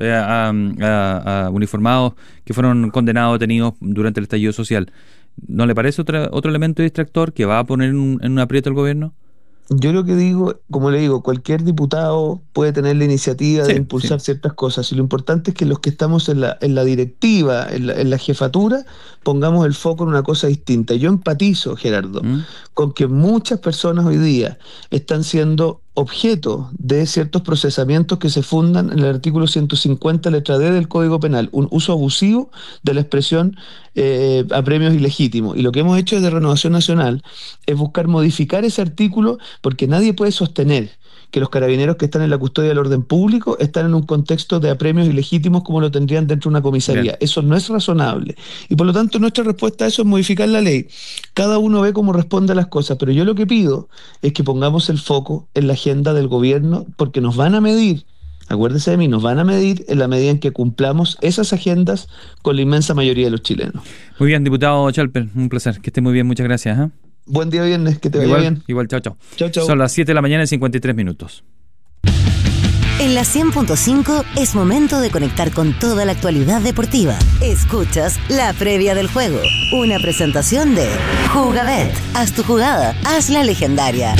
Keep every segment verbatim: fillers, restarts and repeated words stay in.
eh, a, a, a uniformados que fueron condenados, detenidos durante el estallido social. ¿No le parece otra, otro elemento distractor que va a poner en un, en un aprieto al gobierno? Yo lo que digo, como le digo, cualquier diputado puede tener la iniciativa de Sí, sí. impulsar ciertas cosas y lo importante es que los que estamos en la, en la directiva, en la, en la jefatura, pongamos el foco en una cosa distinta. Yo empatizo, Gerardo, ¿Mm? con que muchas personas hoy día están siendo objeto de ciertos procesamientos que se fundan en el artículo ciento cincuenta, letra D del Código Penal, un uso abusivo de la expresión eh, a premios ilegítimos. Y lo que hemos hecho desde Renovación Nacional es buscar modificar ese artículo porque nadie puede sostener que los carabineros que están en la custodia del orden público están en un contexto de apremios ilegítimos como lo tendrían dentro de una comisaría. Bien. Eso no es razonable. Y por lo tanto nuestra respuesta a eso es modificar la ley. Cada uno ve cómo responde a las cosas, pero yo lo que pido es que pongamos el foco en la agenda del gobierno porque nos van a medir, acuérdese de mí, nos van a medir en la medida en que cumplamos esas agendas con la inmensa mayoría de los chilenos. Muy bien, diputado Chalper, un placer. Que esté muy bien, muchas gracias. ¿eh? Buen día viernes, que te vaya Igual, bien. igual, chao, chao. Chau, chau. Son las siete de la mañana y cincuenta y tres minutos. En la cien punto cinco es momento de conectar con toda la actualidad deportiva. Escuchas la previa del juego, una presentación de Jugabet. Haz tu jugada, hazla legendaria.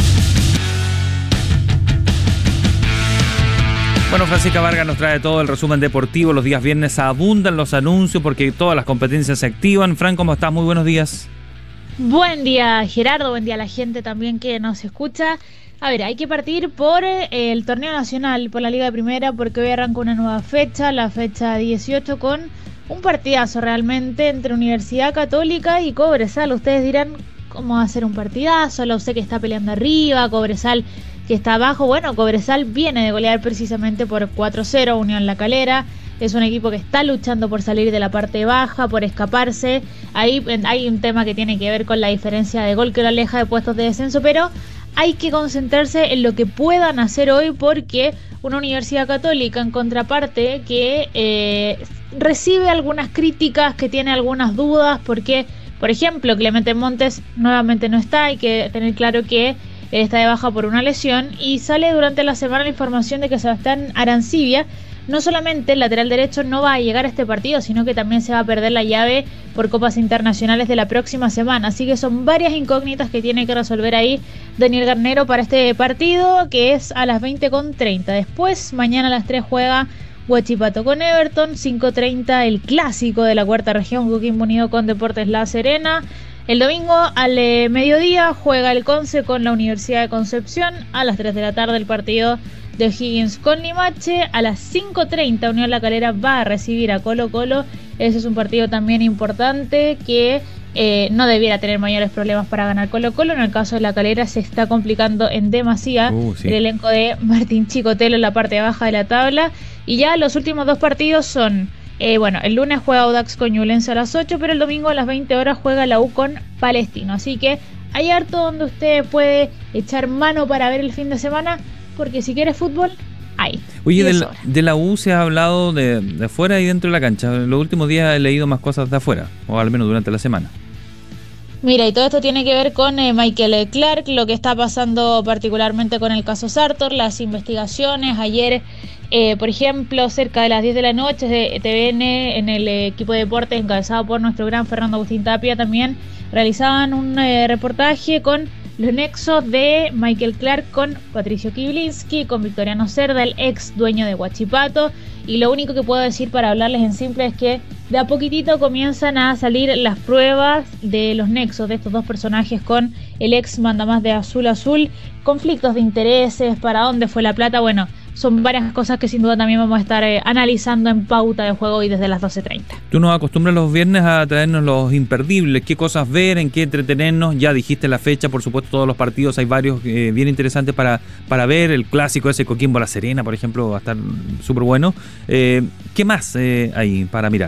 Bueno, Francisca Vargas nos trae todo el resumen deportivo. Los días viernes abundan los anuncios porque todas las competencias se activan. Fran, ¿cómo estás? Muy buenos días. Buen día, Gerardo, buen día a la gente también que nos escucha. A ver, hay que partir por eh, el torneo nacional, por la Liga de Primera, porque hoy arranca una nueva fecha, la fecha dieciocho, con un partidazo realmente entre Universidad Católica y Cobresal. Ustedes dirán, ¿cómo va a ser un partidazo? La U C que está peleando arriba, Cobresal que está abajo. Bueno, Cobresal viene de golear precisamente por cuatro cero Unión La Calera. Es un equipo que está luchando por salir de la parte baja, por escaparse. Ahí hay un tema que tiene que ver con la diferencia de gol que lo aleja de puestos de descenso, pero hay que concentrarse en lo que puedan hacer hoy porque una Universidad Católica, en contraparte, que eh, recibe algunas críticas, que tiene algunas dudas, porque, por ejemplo, Clemente Montes nuevamente no está. Hay que tener claro que está de baja por una lesión y sale durante la semana la información de que Sebastián Arancibia, no solamente el lateral derecho, no va a llegar a este partido, sino que también se va a perder la llave por copas internacionales de la próxima semana. Así que son varias incógnitas que tiene que resolver ahí Daniel Garnero para este partido, que es a las veinte con treinta. Después, mañana a las tres juega Huachipato con Everton, cinco treinta el clásico de la cuarta región, Coquimbo Unido con Deportes La Serena. El domingo al eh, mediodía juega el Conce con la Universidad de Concepción. A las tres de la tarde el partido de O'Higgins con Limache. A las cinco treinta Unión La Calera va a recibir a Colo Colo. Ese es un partido también importante que eh, no debiera tener mayores problemas para ganar Colo Colo. En el caso de La Calera se está complicando en demasía Uh, sí. el elenco de Martín Chicotelo en la parte baja de la tabla. Y ya los últimos dos partidos son... Eh, bueno, el lunes juega Audax con Ñublense a las ocho, pero el domingo a las veinte horas juega la U con Palestino. Así que hay harto donde usted puede echar mano para ver el fin de semana, porque si quiere fútbol, hay. Oye, de la, de la U se ha hablado de, de afuera y dentro de la cancha. En los últimos días he leído más cosas de afuera, o al menos durante la semana. Mira, y todo esto tiene que ver con eh, Michael Clark, lo que está pasando particularmente con el caso Sartor, las investigaciones. Ayer, eh, por ejemplo, cerca de las diez de la noche, de T V N, en el eh, equipo de deportes encabezado por nuestro gran Fernando Agustín Tapia, también realizaban un eh, reportaje con los nexos de Michael Clark con Patricio Kiblinski, con Victoriano Cerda, el ex dueño de Huachipato. Y lo único que puedo decir para hablarles en simple es que de a poquitito comienzan a salir las pruebas de los nexos de estos dos personajes con el ex mandamás de Azul Azul, conflictos de intereses, para dónde fue la plata. Bueno, son varias cosas que sin duda también vamos a estar eh, analizando en Pauta de Juego hoy desde las doce treinta. Tú nos acostumbras los viernes a traernos los imperdibles, qué cosas ver, en qué entretenernos. Ya dijiste la fecha, por supuesto, todos los partidos, hay varios eh, bien interesantes para, para ver. El clásico ese Coquimbo La Serena, por ejemplo, va a estar súper bueno. Eh, ¿Qué más eh, hay para mirar?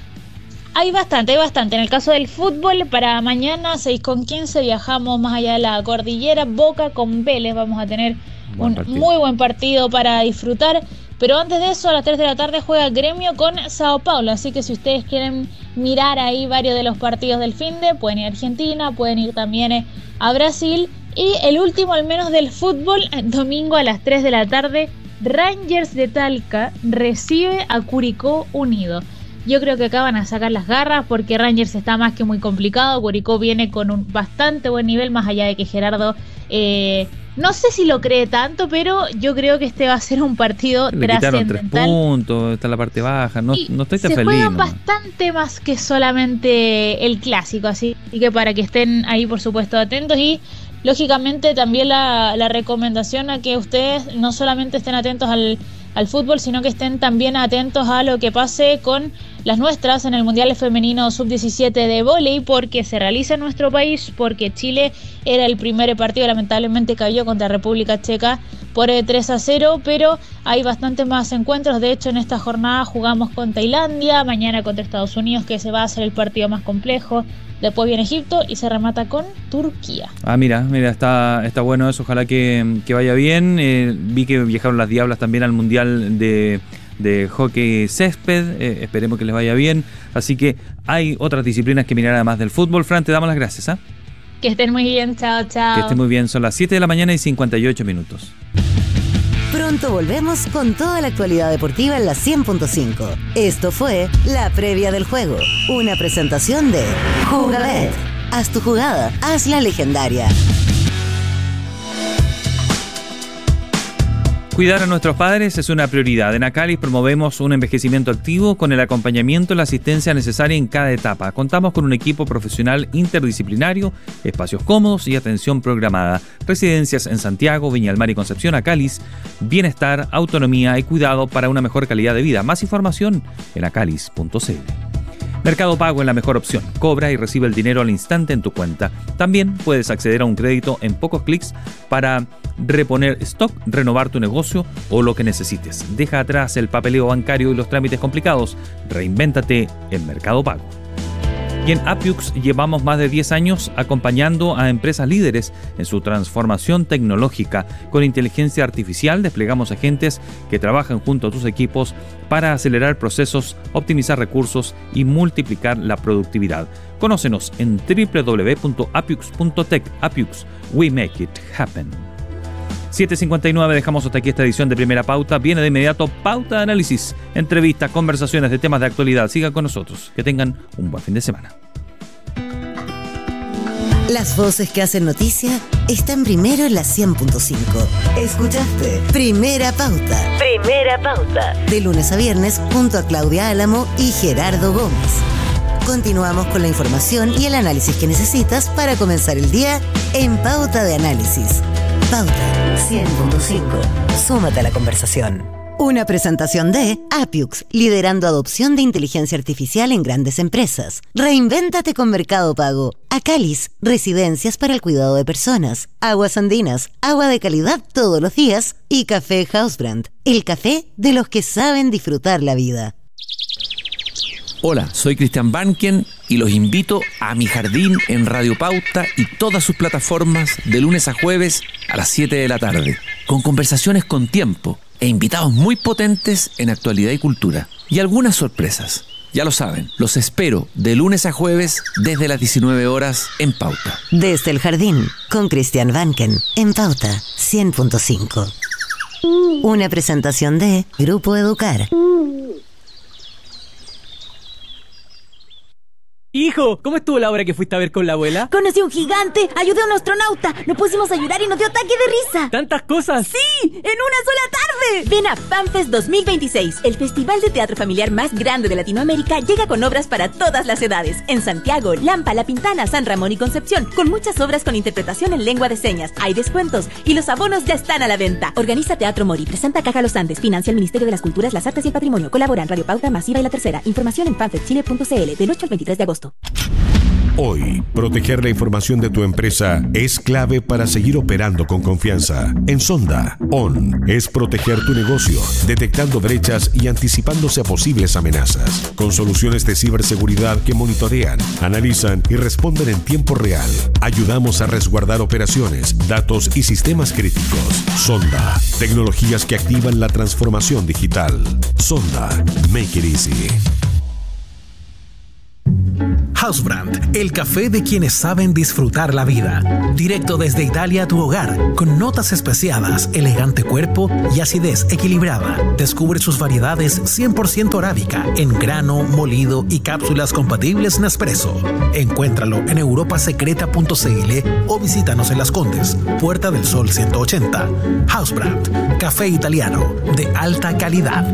Hay bastante, hay bastante. En el caso del fútbol, para mañana seis con quince viajamos más allá de la cordillera. Boca con Vélez, vamos a tener Buen un partido. muy buen partido para disfrutar. Pero antes de eso, a las tres de la tarde juega Gremio con Sao Paulo. Así que si ustedes quieren mirar ahí varios de los partidos del finde, pueden ir a Argentina, pueden ir también eh, a Brasil. Y el último, al menos del fútbol, domingo a las tres de la tarde, Rangers de Talca recibe a Curicó Unido. Yo creo que acá van a sacar las garras porque Rangers está más que muy complicado. Curicó viene con un bastante buen nivel, más allá de que Gerardo eh, no sé si lo cree tanto, pero yo creo que este va a ser un partido Le quitaron tres trascendental. puntos, está en la parte baja, no, Y no estoy tan se feliz. juegan ¿no? bastante más que solamente el clásico, así que para que estén ahí por supuesto atentos y lógicamente también la, la recomendación a que ustedes no solamente estén atentos al, al fútbol, sino que estén también atentos a lo que pase con las nuestras en el Mundial Femenino sub diecisiete de vóley, porque se realiza en nuestro país, porque Chile era el primer partido, lamentablemente cayó contra República Checa por tres a cero, pero hay bastantes más encuentros. De hecho, en esta jornada jugamos con Tailandia, mañana contra Estados Unidos, que se va a hacer el partido más complejo. Después viene Egipto y se remata con Turquía. Ah, mira, mira, está, está bueno eso, ojalá que, que vaya bien. Eh, vi que viajaron las Diablas también al Mundial de, de Hockey Césped, eh, esperemos que les vaya bien. Así que hay otras disciplinas que mirar además del fútbol. Fran, te damos las gracias, ¿ah? ¿eh? Que estén muy bien, chao, chao. Que estén muy bien, son las siete de la mañana y cincuenta y ocho minutos. Pronto volvemos con toda la actualidad deportiva en la cien punto cinco. Esto fue La Previa del Juego, una presentación de Jugabet. Haz tu jugada, hazla legendaria. Cuidar a nuestros padres es una prioridad. En Acalis promovemos un envejecimiento activo con el acompañamiento y la asistencia necesaria en cada etapa. Contamos con un equipo profesional interdisciplinario, espacios cómodos y atención programada. Residencias en Santiago, Viña del Mar y Concepción. Acalis, bienestar, autonomía y cuidado para una mejor calidad de vida. Más información en acalis punto c l. Mercado Pago es la mejor opción. Cobra y recibe el dinero al instante en tu cuenta. También puedes acceder a un crédito en pocos clics para reponer stock, renovar tu negocio o lo que necesites. Deja atrás el papeleo bancario y los trámites complicados. Reinvéntate en Mercado Pago. Y en Appiux llevamos más de diez años acompañando a empresas líderes en su transformación tecnológica. Con inteligencia artificial desplegamos agentes que trabajan junto a tus equipos para acelerar procesos, optimizar recursos y multiplicar la productividad. Conócenos en doble u doble u doble u punto appiux punto tech. Appiux, we make it happen. siete cincuenta y nueve, dejamos hasta aquí esta edición de Primera Pauta. Viene de inmediato Pauta de Análisis, entrevistas, conversaciones de temas de actualidad. Sigan con nosotros. Que tengan un buen fin de semana. Las voces que hacen noticia están primero en la cien punto cinco. Escuchaste Primera Pauta. Primera Pauta. De lunes a viernes junto a Claudia Álamo y Gerardo Gómez. Continuamos con la información y el análisis que necesitas para comenzar el día en Pauta de Análisis. Pauta cien punto cinco. Súmate a la conversación. Una presentación de Appiux, liderando adopción de inteligencia artificial en grandes empresas. Reinvéntate con Mercado Pago. Acalis, residencias para el cuidado de personas. Aguas Andinas, agua de calidad todos los días. Y Café Housebrand, el café de los que saben disfrutar la vida. Hola, soy Cristian Banken y los invito a Mi Jardín en Radio Pauta y todas sus plataformas de lunes a jueves a las siete de la tarde, con conversaciones con tiempo e invitados muy potentes en actualidad y cultura. Y algunas sorpresas. Ya lo saben, los espero de lunes a jueves desde las diecinueve horas en Pauta. Desde el Jardín, con Cristian Banken, en Pauta cien punto cinco. Una presentación de Grupo Educar. Hijo, ¿cómo estuvo la obra que fuiste a ver con la abuela? Conocí a un gigante, ayudé a un astronauta, nos pusimos a llorar y nos dio ataque de risa. ¿Tantas cosas? ¡Sí! ¡En una sola tarde! Ven a FanFest dos mil veintiséis, el festival de teatro familiar más grande de Latinoamérica. Llega con obras para todas las edades. En Santiago, Lampa, La Pintana, San Ramón y Concepción, con muchas obras con interpretación en lengua de señas. Hay descuentos y los abonos ya están a la venta. Organiza Teatro Mori, presenta Caja Los Andes, financia el Ministerio de las Culturas, las Artes y el Patrimonio. Colaboran Radio Pauta, Masiva y La Tercera. Información en fanfest chile punto c l del ocho al veintitrés de agosto. Hoy, proteger la información de tu empresa es clave para seguir operando con confianza. En Sonda, O N es proteger tu negocio, detectando brechas y anticipándose a posibles amenazas, con soluciones de ciberseguridad que monitorean, analizan y responden en tiempo real. Ayudamos a resguardar operaciones, datos y sistemas críticos. Sonda, tecnologías que activan la transformación digital. Sonda, make it easy. Housebrand, el café de quienes saben disfrutar la vida. Directo desde Italia a tu hogar, con notas especiadas, elegante cuerpo y acidez equilibrada. Descubre sus variedades cien por ciento arábica, en grano, molido y cápsulas compatibles Nespresso. Encuéntralo en europasecreta punto c l o visítanos en Las Condes, Puerta del Sol ciento ochenta. Housebrand, café italiano de alta calidad.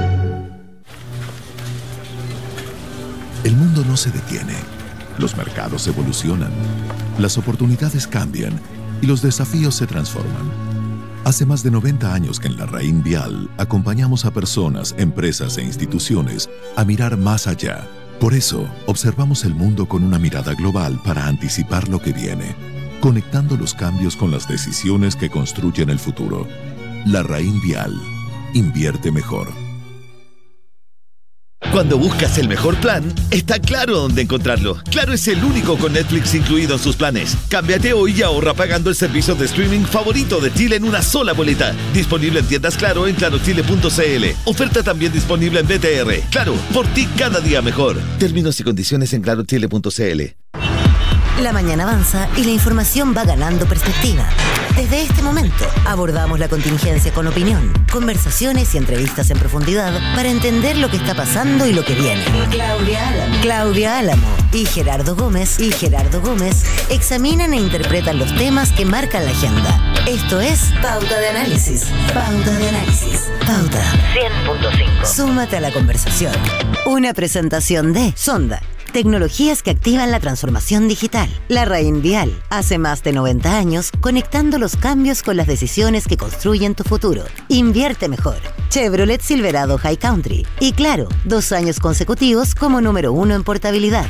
El mundo no se detiene. Los mercados evolucionan, las oportunidades cambian y los desafíos se transforman. Hace más de noventa años que en la Raín Vial acompañamos a personas, empresas e instituciones a mirar más allá. Por eso, observamos el mundo con una mirada global para anticipar lo que viene, conectando los cambios con las decisiones que construyen el futuro. La Raín Vial. Invierte mejor. Cuando buscas el mejor plan, está claro dónde encontrarlo. Claro es el único con Netflix incluido en sus planes. Cámbiate hoy y ahorra pagando el servicio de streaming favorito de Chile en una sola boleta. Disponible en tiendas Claro en claro chile punto c l. Oferta también disponible en B T R. Claro, por ti cada día mejor. Términos y condiciones en claro chile punto c l. La mañana avanza y la información va ganando perspectiva. Desde este momento abordamos la contingencia con opinión, conversaciones y entrevistas en profundidad para entender lo que está pasando y lo que viene. Claudia Álamo, Claudia Álamo y Gerardo Gómez y Gerardo Gómez examinan e interpretan los temas que marcan la agenda. Esto es Pauta de Análisis. Pauta de Análisis. Pauta cien punto cinco. Súmate a la conversación. Una presentación de Sonda. Tecnologías que activan la transformación digital. La Raín Vial. Hace más de noventa años, conectando los cambios con las decisiones que construyen tu futuro. Invierte mejor. Chevrolet Silverado High Country. Y claro, dos años consecutivos como número uno en portabilidad.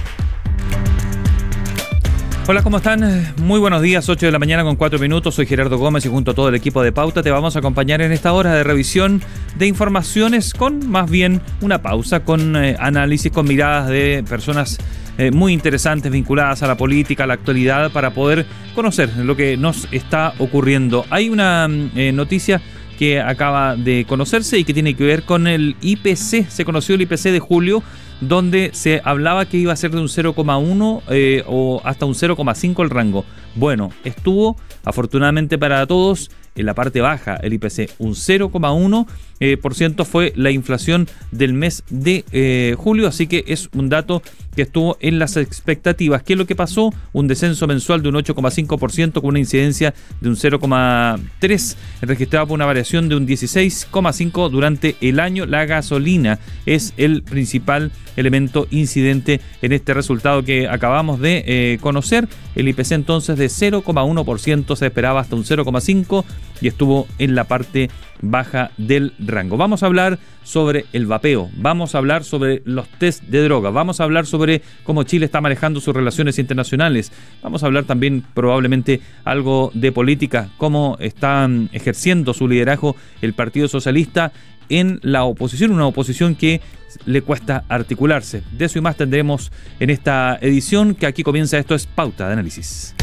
Hola, ¿cómo están? Muy buenos días, ocho de la mañana con cuatro minutos. Soy Gerardo Gómez y junto a todo el equipo de Pauta te vamos a acompañar en esta hora de revisión de informaciones con más bien una pausa, con eh, análisis, con miradas de personas eh, muy interesantes vinculadas a la política, a la actualidad, para poder conocer lo que nos está ocurriendo. Hay una eh, noticia que acaba de conocerse y que tiene que ver con el I P C. Se conoció el I P C de julio, donde se hablaba que iba a ser de un cero coma uno eh, o hasta un cero coma cinco el rango. Bueno, estuvo, afortunadamente para todos, en la parte baja el I P C. Un cero coma uno eh, por ciento fue la inflación del mes de eh, julio, así que es un dato que estuvo en las expectativas. ¿Qué es lo que pasó? Un descenso mensual de un ocho coma cinco por ciento con una incidencia de un cero coma tres, registrado por una variación de un dieciséis coma cinco por ciento durante el año. La gasolina es el principal elemento incidente en este resultado que acabamos de eh, conocer. El I P C entonces de cero coma uno por ciento, se esperaba hasta un cero coma cinco por ciento y estuvo en la parte baja del rango. Vamos a hablar sobre el vapeo, vamos a hablar sobre los test de droga, vamos a hablar sobre cómo Chile está manejando sus relaciones internacionales, vamos a hablar también probablemente algo de política, cómo está ejerciendo su liderazgo el Partido Socialista en la oposición, una oposición que le cuesta articularse. De eso y más tendremos en esta edición que aquí comienza. Esto es Pauta de Análisis.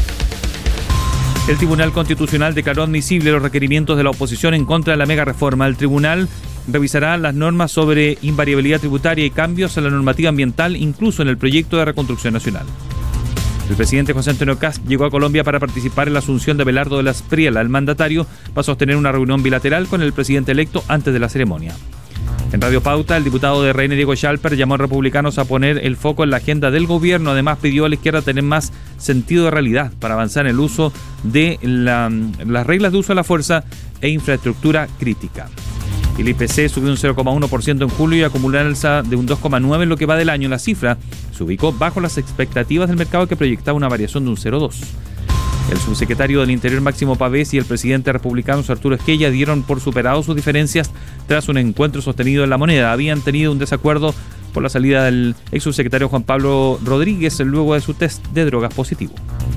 El Tribunal Constitucional declaró admisible los requerimientos de la oposición en contra de la mega reforma. El tribunal revisará las normas sobre invariabilidad tributaria y cambios a la normativa ambiental, incluso en el proyecto de reconstrucción nacional. El presidente José Antonio Kast llegó a Colombia para participar en la asunción de Abelardo de la Espriella. El mandatario va a sostener una reunión bilateral con el presidente electo antes de la ceremonia. En Radio Pauta, el diputado de Reine, Diego Schalper, llamó a republicanos a poner el foco en la agenda del gobierno. Además, pidió a la izquierda tener más sentido de realidad para avanzar en el uso de la, las reglas de uso de la fuerza e infraestructura crítica. El I P C subió un cero coma uno por ciento en julio y acumuló una alza de un dos coma nueve por ciento en lo que va del año. La cifra se ubicó bajo las expectativas del mercado, que proyectaba una variación de un cero coma dos por ciento. El subsecretario del Interior Máximo Pavés y el presidente republicano Arturo Esquella dieron por superado sus diferencias tras un encuentro sostenido en La Moneda. Habían tenido un desacuerdo por la salida del ex subsecretario Juan Pablo Rodríguez luego de su test de drogas positivo.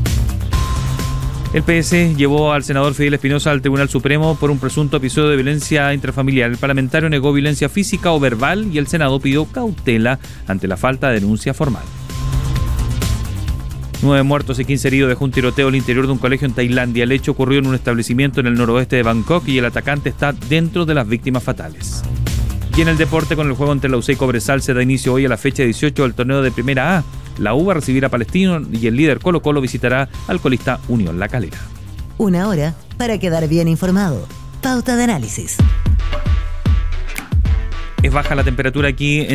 El P S llevó al senador Fidel Espinosa al Tribunal Supremo por un presunto episodio de violencia intrafamiliar. El parlamentario negó violencia física o verbal y el Senado pidió cautela ante la falta de denuncia formal. Nueve muertos y quince heridos dejó un tiroteo al interior de un colegio en Tailandia. El hecho ocurrió en un establecimiento en el noroeste de Bangkok y el atacante está dentro de las víctimas fatales. Y en el deporte, con el juego entre la U C y Cobresal, se da inicio hoy a la fecha dieciocho del torneo de Primera A. La U va a recibir a Palestino y el líder Colo Colo visitará al colista Unión La Calera. Una hora para quedar bien informado. Pauta de análisis. Es baja la temperatura aquí en